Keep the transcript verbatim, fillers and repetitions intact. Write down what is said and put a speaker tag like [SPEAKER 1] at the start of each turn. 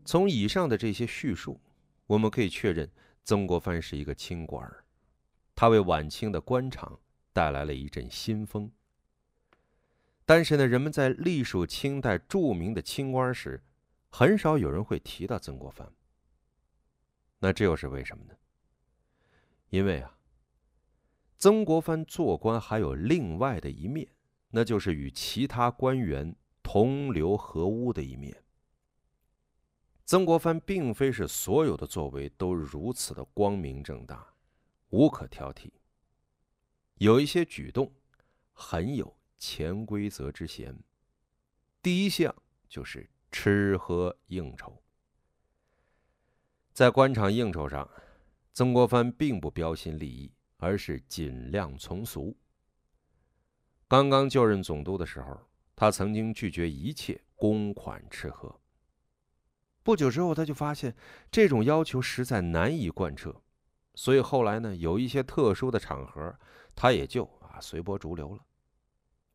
[SPEAKER 1] 从以上的这些叙述，我们可以确认曾国藩是一个清官儿，他为晚清的官场带来了一阵新风。但是呢，人们在隶属清代著名的清官时，很少有人会提到曾国藩。那这又是为什么呢？因为啊，曾国藩做官还有另外的一面，那就是与其他官员同流合污的一面。曾国藩并非是所有的作为都如此的光明正大，无可挑剔。有一些举动很有潜规则之嫌。第一项就是吃喝应酬。在官场应酬上，曾国藩并不标新立异，而是尽量从俗。刚刚就任总督的时候，他曾经拒绝一切公款吃喝。不久之后，他就发现这种要求实在难以贯彻，所以后来呢，有一些特殊的场合，他也就啊随波逐流了。